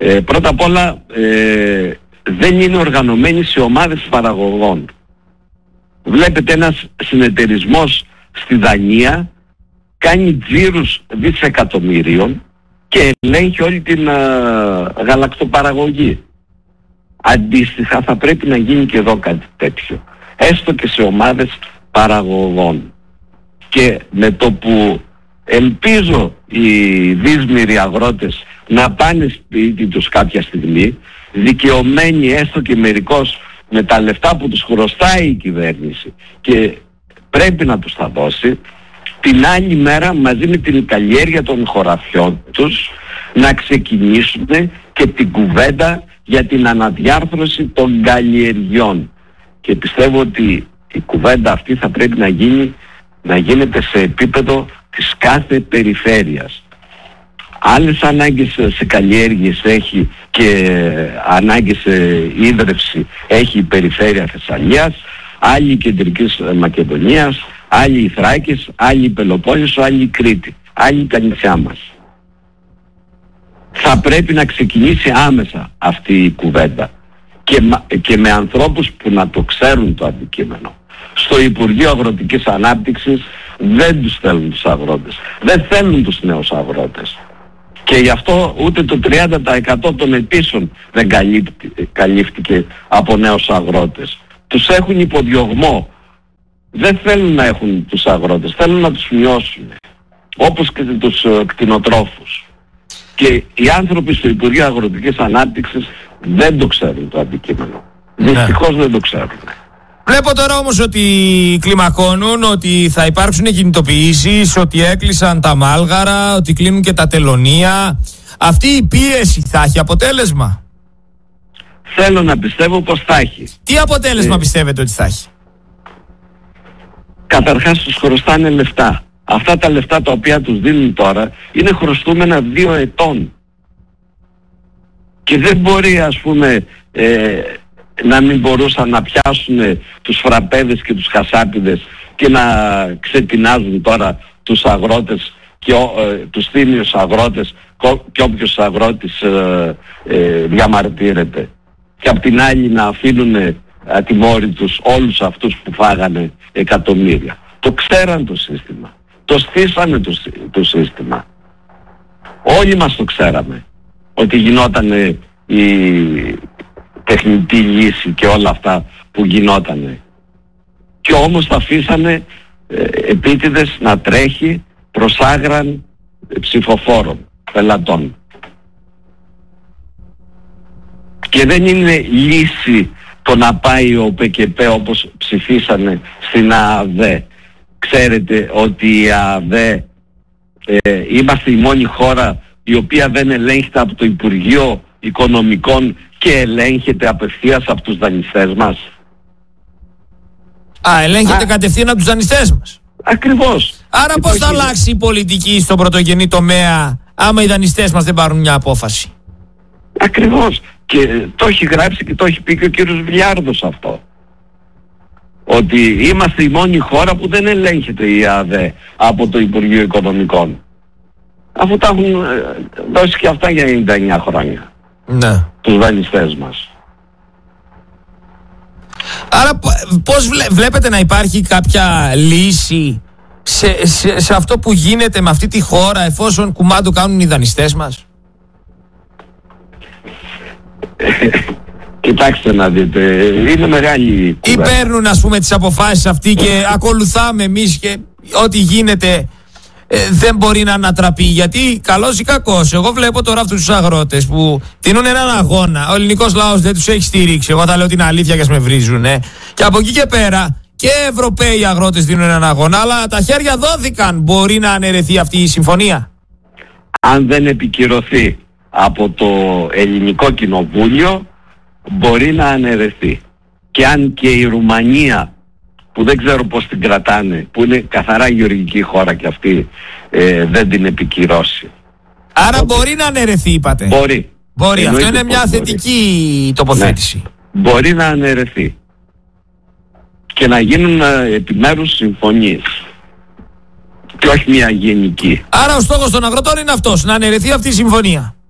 Πρώτα απ' όλα δεν είναι οργανωμένοι σε ομάδες παραγωγών. Βλέπετε ένας συνεταιρισμός στη Δανία κάνει τζίρους δισεκατομμυρίων και ελέγχει όλη την γαλακτοπαραγωγή. Αντίστοιχα θα πρέπει να γίνει και εδώ κάτι τέτοιο, έστω και σε ομάδες παραγωγών. Και με το που ελπίζω οι δύσμηροι αγρότες να πάνε σπίτι τους κάποια στιγμή, δικαιωμένοι έστω και μερικώς με τα λεφτά που τους χρωστάει η κυβέρνηση και πρέπει να τους τα δώσει, την άλλη μέρα μαζί με την καλλιέργεια των χωραφιών τους να ξεκινήσουν και την κουβέντα για την αναδιάρθρωση των καλλιεργειών. Και πιστεύω ότι η κουβέντα αυτή θα πρέπει να γίνεται σε επίπεδο της κάθε περιφέρειας. Άλλες ανάγκες σε καλλιέργειες έχει και ανάγκες σε ίδρυυση έχει η περιφέρεια Θεσσαλίας, άλλη η Κεντρικής Μακεδονίας, άλλη οι Θράκες, άλλη η Πελοπόννησο, άλλη η Κρήτη, άλλη τα νησιά μας. Θα πρέπει να ξεκινήσει άμεσα αυτή η κουβέντα και με ανθρώπους που να το ξέρουν το αντικείμενο. Στο Υπουργείο Αγροτικής Ανάπτυξης δεν τους θέλουν τους αγρότες, δεν θέλουν τους νέους αγρότες. Και γι' αυτό ούτε το 30% των αιτήσεων δεν καλύφθηκε από νέους αγρότες. Τους έχουν υποδιωγμό. Δεν θέλουν να έχουν τους αγρότες, θέλουν να τους μειώσουν. Όπως και τους κτηνοτρόφους. Και οι άνθρωποι στο Υπουργείο Αγροτικής Ανάπτυξης δεν το ξέρουν το αντικείμενο. Δυστυχώς δεν το ξέρουν. Βλέπω τώρα όμως ότι κλιμακώνουν, ότι θα υπάρξουν κινητοποιήσεις, ότι έκλεισαν τα μάλγαρα, ότι κλείνουν και τα τελωνεία. Αυτή η πίεση θα έχει αποτέλεσμα? Θέλω να πιστεύω πως θα έχει. Τι αποτέλεσμα πιστεύετε ότι θα έχει? Καταρχάς τους χρωστάνε λεφτά. Αυτά τα λεφτά τα οποία τους δίνουν τώρα είναι χρωστούμενα 2 ετών. Και δεν μπορεί ας πούμε να μην μπορούσαν να πιάσουν τους φραπέδες και τους χασάπιδες και να ξετινάζουν τώρα τους αγρότες και τους θύμιους αγρότες και όποιος αγρότης διαμαρτύρεται. Και απ' την άλλη να αφήνουν ατιμόρυτους όλους αυτούς που φάγανε εκατομμύρια. Το ξέραν το σύστημα. Το στήσανε το σύστημα. Όλοι μας το ξέραμε ότι γινόταν η τεχνητή λύση και όλα αυτά που γινότανε. Και όμως τα αφήσανε επίτηδες να τρέχει προς άγραν ψηφοφόρων, πελατών. Και δεν είναι λύση το να πάει ο ΠΚΠ όπως ψηφίσανε στην ΑΑΔ. Ξέρετε ότι η ΑΑΔ είμαστε η μόνη χώρα η οποία δεν ελέγχεται από το Υπουργείο Οικονομικών και ελέγχεται απευθείας από τους δανειστές μας. Ελέγχεται κατευθείαν από τους δανειστές μας. Ακριβώς. Άρα πώς θα αλλάξει η πολιτική στον πρωτογενή τομέα άμα οι δανειστές μας δεν πάρουν μια απόφαση? Ακριβώς. Και το έχει γράψει και το έχει πει και ο κύριος Βιλιάρδος αυτό. Ότι είμαστε η μόνη χώρα που δεν ελέγχεται η ΑΔΕ από το Υπουργείο Οικονομικών. Αφού τα έχουν δώσει και αυτά για 99 χρόνια. Ναι. Τους δανειστές μας. Άρα πώς βλέπετε να υπάρχει κάποια λύση σε αυτό που γίνεται με αυτή τη χώρα εφόσον κουμάντο κάνουν οι δανειστές μας? Κοιτάξτε να δείτε, είναι μεγάλη κουβέντα. Ή παίρνουν ας πούμε τις αποφάσεις αυτοί και ακολουθάμε εμείς και ό,τι γίνεται δεν μπορεί να ανατραπεί? Γιατί καλός ή κακός, εγώ βλέπω τώρα αυτούς τους αγρότες που τείνουν έναν αγώνα. Ο ελληνικός λαός δεν τους έχει στηρίξει. Εγώ θα λέω την αλήθεια και ας με βρίζουν. Και από εκεί και πέρα και Ευρωπαίοι αγρότες δίνουν έναν αγώνα, αλλά τα χέρια δόθηκαν. Μπορεί να αναιρεθεί αυτή η συμφωνία? Αν δεν επικυρωθεί από το ελληνικό κοινοβούλιο, μπορεί να αναιρεθεί. Και αν και η Ρουμανία, που δεν ξέρω πώς την κρατάνε, που είναι καθαρά γεωργική χώρα και αυτή, δεν την επικυρώσει. Άρα μπορεί να αναιρεθεί, είπατε? Μπορεί. Αυτό είναι μια θετική τοποθέτηση. Ναι. Μπορεί να αναιρεθεί. Και να γίνουν επιμέρους συμφωνίες. Και όχι μια γενική. Άρα ο στόχος των αγροτών είναι αυτός, να αναιρεθεί αυτή η συμφωνία.